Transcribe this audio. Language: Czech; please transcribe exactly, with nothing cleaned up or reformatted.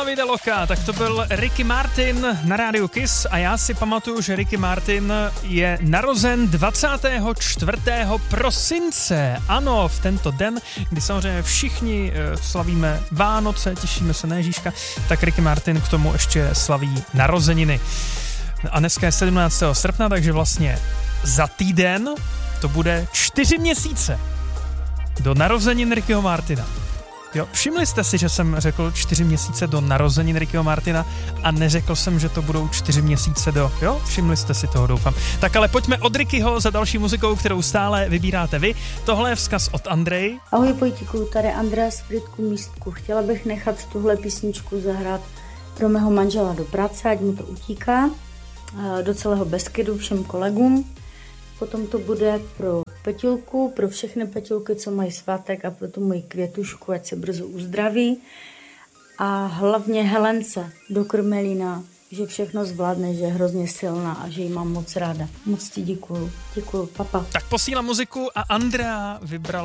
La vida loca, tak to byl Ricky Martin na rádiu Kiss a já si pamatuju, že Ricky Martin je narozen dvacátého čtvrtého prosince. Ano, v tento den, kdy samozřejmě všichni slavíme Vánoce, těšíme se na Ježíška, tak Ricky Martin k tomu ještě slaví narozeniny. A dneska je sedmnáctého srpna, takže vlastně za týden to bude čtyři měsíce do narozenin Rickyho Martina. Jo, všimli jste si, že jsem řekl čtyři měsíce do narozenin Rickyho Martina a neřekl jsem, že to budou čtyři měsíce do... Jo, všimli jste si toho, doufám. Tak ale pojďme od Rickyho za další muzikou, kterou stále vybíráte vy. Tohle je vzkaz od Andrej. Ahoj Vojtíku, tady Andrea z Frýdku Místku. Chtěla bych nechat tuhle písničku zahrát pro mého manžela do práce, ať mu to utíká, do celého Beskydu, všem kolegům. Potom to bude pro Peťulku, pro všechny Peťulky, co mají svátek a pro tu moji Květušku, ať se brzo uzdraví. A hlavně Helence do Krmelína, že všechno zvládne, že je hrozně silná a že jí mám moc ráda. Moc ti děkuju. Děkuju, papa. Tak posílám muziku a Andrea vybral